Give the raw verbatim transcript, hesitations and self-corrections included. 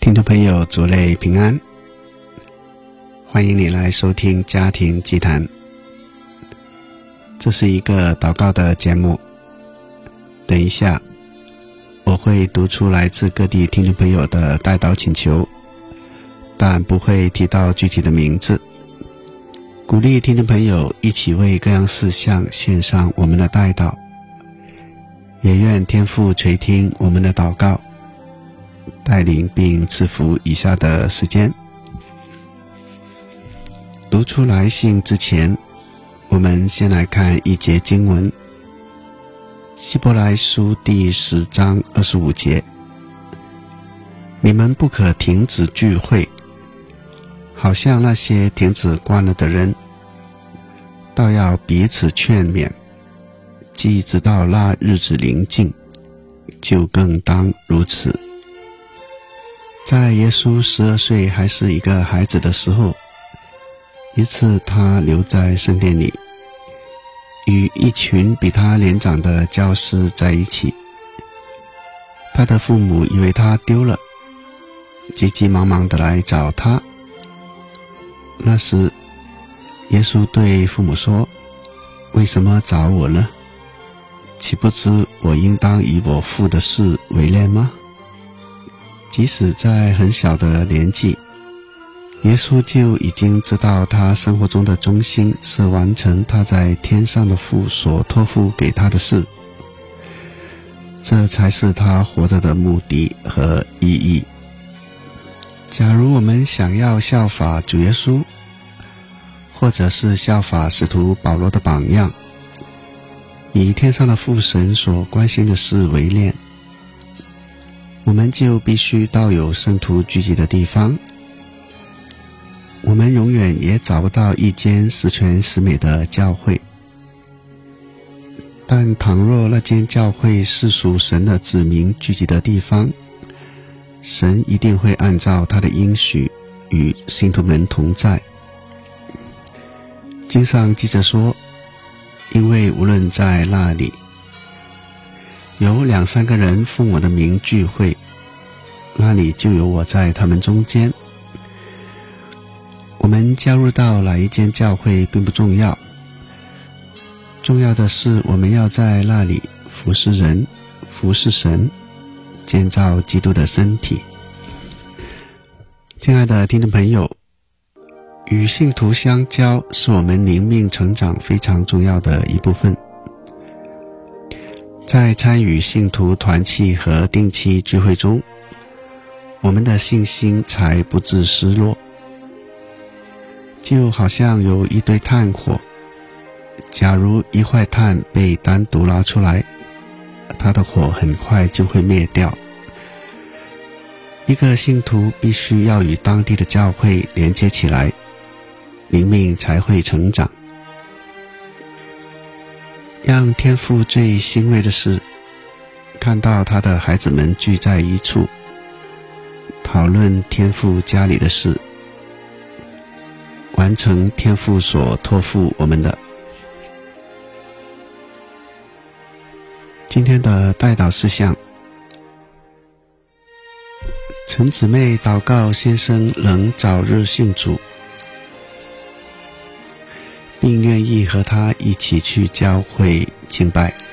听众朋友，主内平安，欢迎你来收听家庭祭坛。这是一个祷告的节目，等一下我会读出来自各地听众朋友的代祷请求，但不会提到具体的名字，鼓励听众朋友一起为各样事项献上我们的代祷，也愿天父垂听我们的祷告，带领并赐福以下的时间。读出来信之前，我们先来看一节经文，希伯来书第十章二十五节，你们不可停止聚会，好像那些停止惯了的人，倒要彼此劝勉，既直到那日子临近，就更当如此。在耶稣十二岁还是一个孩子的时候，一次他留在圣殿里，与一群比他年长的教师在一起。他的父母以为他丢了，急急忙忙地来找他。那时耶稣对父母说，为什么找我呢？岂不知我应当以我父的事为念吗？即使在很小的年纪，耶稣就已经知道他生活中的中心是完成他在天上的父所托付给他的事，这才是他活着的目的和意义。假如我们想要效法主耶稣，或者是效法使徒保罗的榜样，以天上的父神所关心的事为念，我们就必须到有圣徒聚集的地方。我们永远也找不到一间十全十美的教会，但倘若那间教会是属神的子民聚集的地方，神一定会按照他的应许与信徒们同在。经上记着说，因为无论在那里有两三个人奉我的名聚会，那里就有我在他们中间。我们加入到哪一间教会并不重要，重要的是我们要在那里服侍人，服侍神，建造基督的身体。亲爱的听众朋友，与信徒相交是我们灵命成长非常重要的一部分。在参与信徒团契和定期聚会中，我们的信心才不致失落。就好像有一堆炭火，假如一块炭被单独拿出来，它的火很快就会灭掉。一个信徒必须要与当地的教会连接起来，灵命才会成长。让天父最欣慰的是，看到他的孩子们聚在一处，讨论天父家里的事，完成天父所托付我们的。今天的代祷事项，陈姊妹祷告先生能早日信主，并愿意和他一起去教会敬拜。